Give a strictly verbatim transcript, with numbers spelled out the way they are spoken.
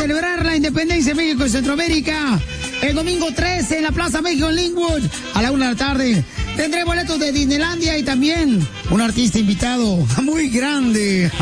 celebrar la independencia de México y Centroamérica. El domingo trece en la Plaza México en Linwood, a la una de la tarde. Tendré boletos de Disneylandia y también un artista invitado muy grande.